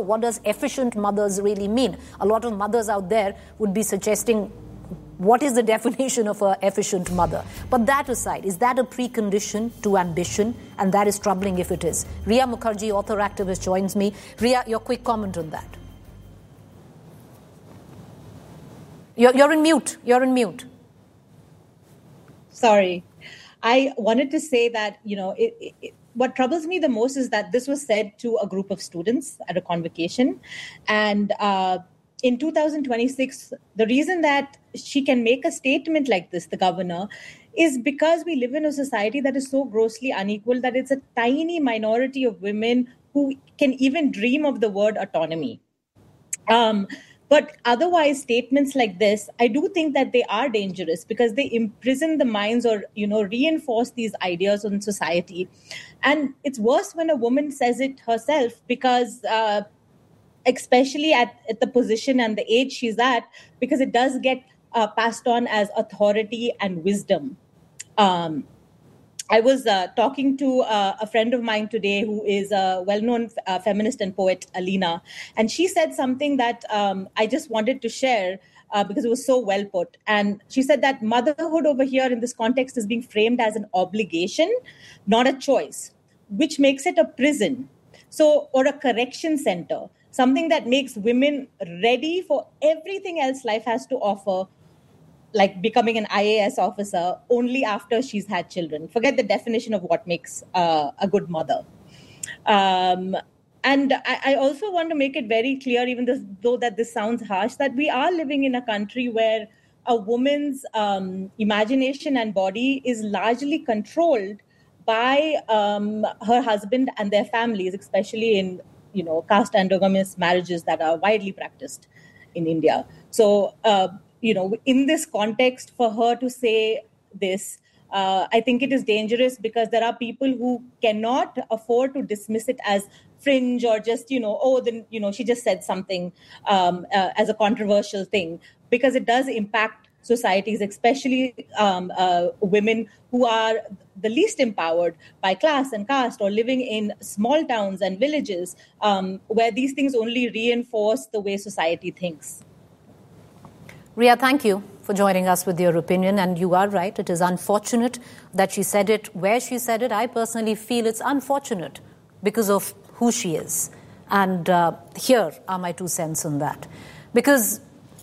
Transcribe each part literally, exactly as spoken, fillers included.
what does efficient mothers really mean? A lot of mothers out there would be suggesting, what is the definition of an efficient mother? But that aside, is that a precondition to ambition? And that is troubling if it is. Ria Mukherjee, author activist, joins me. Ria, your quick comment on that. You're, you're in mute. You're in mute. Sorry. I wanted to say that, you know, it, it, what troubles me the most is that this was said to a group of students at a convocation. And uh, in two thousand twenty-six, the reason that she can make a statement like this, the governor, is because we live in a society that is so grossly unequal that it's a tiny minority of women who can even dream of the word autonomy. Um, but otherwise, statements like this, I do think that they are dangerous because they imprison the minds or, you know, reinforce these ideas on society. And it's worse when a woman says it herself because uh, especially at, at the position and the age she's at, because it does get uh, passed on as authority and wisdom. Um, I was uh, talking to uh, a friend of mine today who is a well-known uh, feminist and poet, Alina, and she said something that um, I just wanted to share uh, because it was so well put. And she said that motherhood over here in this context is being framed as an obligation, not a choice, which makes it a prison, so or a correction center. Something that makes women ready for everything else life has to offer, like becoming an I A S officer only after she's had children. Forget the definition of what makes uh, a good mother. Um, and I, I also want to make it very clear, even this, though that this sounds harsh, that we are living in a country where a woman's um, imagination and body is largely controlled by um, her husband and their families, especially in you know, caste endogamous marriages that are widely practiced in India. So, uh, you know, in this context, for her to say this, uh, I think it is dangerous because there are people who cannot afford to dismiss it as fringe or just, you know, oh, then, you know, she just said something um, uh, as a controversial thing, because it does impact societies, especially um, uh, women who are the least empowered by class and caste or living in small towns and villages um, where these things only reinforce the way society thinks. Ria, thank you for joining us with your opinion. And you are right. It is unfortunate that she said it where she said it. I personally feel it's unfortunate because of who she is. And uh, here are my two cents on that. Because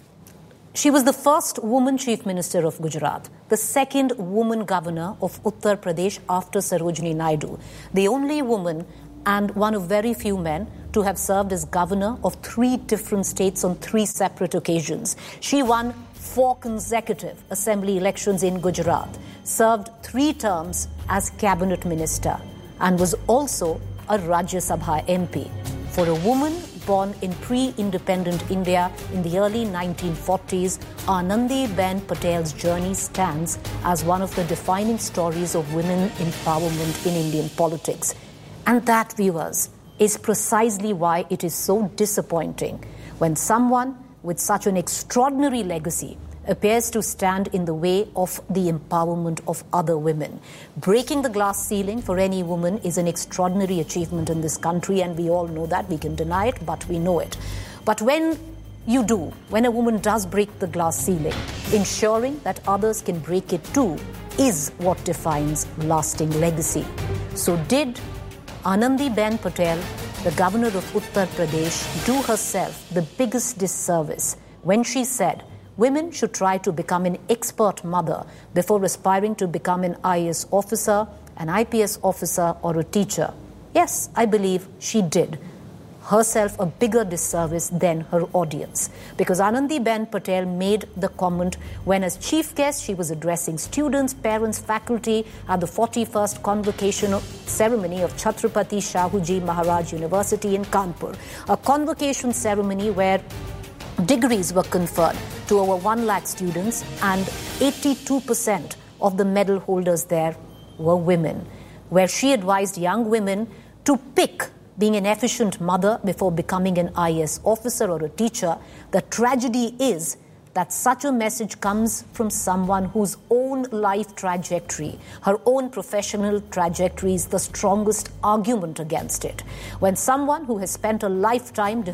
she was the first woman chief minister of Gujarat, the second woman governor of Uttar Pradesh after Sarojini Naidu, the only woman and one of very few men to have served as governor of three different states on three separate occasions. She won four consecutive assembly elections in Gujarat, served three terms as cabinet minister, and was also a Rajya Sabha M P. For a woman born in pre-independent India in the early nineteen forties, Anandiben Patel's journey stands as one of the defining stories of women empowerment in Indian politics. And that, viewers, is precisely why it is so disappointing when someone with such an extraordinary legacy appears to stand in the way of the empowerment of other women. Breaking the glass ceiling for any woman is an extraordinary achievement in this country, and we all know that. We can deny it, but we know it. But when you do, when a woman does break the glass ceiling, ensuring that others can break it too is what defines lasting legacy. So did Anandiben Patel, the governor of Uttar Pradesh, do herself the biggest disservice when she said women should try to become an expert mother before aspiring to become an I A S officer, an I P S officer, or a teacher? Yes, I believe she did herself a bigger disservice than her audience, because Anandiben Patel made the comment when, as chief guest, she was addressing students, parents, faculty at the forty-first convocation ceremony of Chhatrapati Shahuji Maharaj University in Kanpur, a convocation ceremony where degrees were conferred to over one lakh students, and eighty-two percent of the medal holders there were women, where she advised young women to pick being an efficient mother before becoming an I A S officer or a teacher. The tragedy is that such a message comes from someone whose own life trajectory, her own professional trajectory, is the strongest argument against it. When someone who has spent a lifetime